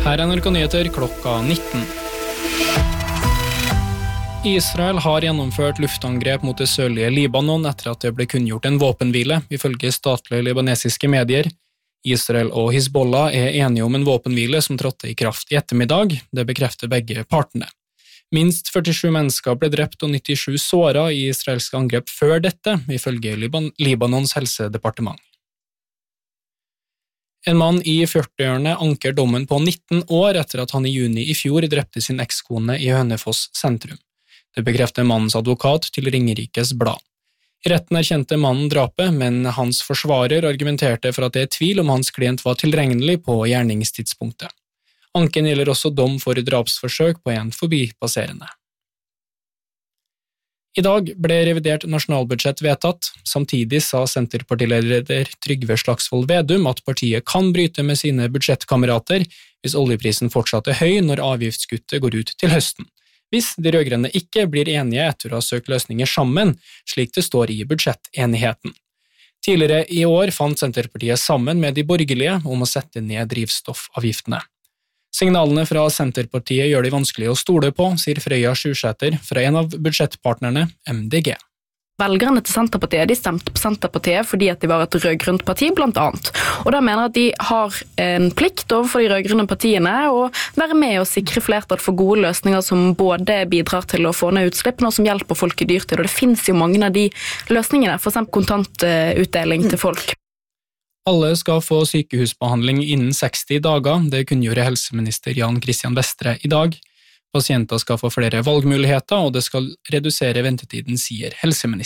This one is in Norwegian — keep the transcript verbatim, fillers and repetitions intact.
Her er N R K Nyheter klokka nitten. Israel har gjennomført luftangrep mot det sørlige Libanon etter at det ble kunngjort en våpenhvile, ifølge statlige libanesiske medier. Israel og Hizbollah er enige om en våpenhvile som trådte i kraft i ettermiddag, det bekrefter begge partene. Minst førtisju mennesker ble drept og nittisju såret i israelske angrep før dette, ifølge Liban- Libanons helsedepartement. En mann i førtiårene anker dommen på nitten år etter at han i juni i fjor drepte sin ekskone i Hønefoss sentrum. Det bekrefter mannens advokat til Ringerikes Blad. I retten erkjente mannen drapet, men hans forsvarer argumenterte for at det er tvil om hans klient var tilregnelig på gjerningstidspunktet. Anken gjelder også dom for drapsforsøk på en forbipasserende. I dag ble revidert nasjonalbudsjett vedtatt. Samtidig sa senterpartileder Trygve Slagsvold Vedum at partiet kan bryte med sine budsjettkamerater hvis oljeprisen fortsatt er høy når avgiftskuttet går ut til høsten. Hvis de rødgrønne ikke blir enige etter å ha søkt løsninger sammen, slik det står i budsjettenigheten. Tidligere i år fant Senterpartiet sammen med de borgerlige om å sette ned drivstoffavgiftene. Signalene fra Senterpartiet gjør det vanskelig å stole på, sier Frøya Sjusæter fra en av budsjettpartnerne, M D G. Velgerne til Senterpartiet de stemte på Senterpartiet fordi at de var et rødgrønt parti, blant annet. Og da mener at de har en plikt overfor de rødgrønne partiene å være med og sikre flertall for gode løsninger som både bidrar til å få ned utslippene og som hjelper folk i dyrtid. Og det finnes jo mange av de løsningene, for eksempel kontantutdeling til folk. Alle skal få sykehusbehandling innen seksti dager, det kunngjorde helseminister Jan Christian Vestre i dag. Pasienter skal få flere valgmuligheter, og det skal redusere ventetiden, sier helseminister.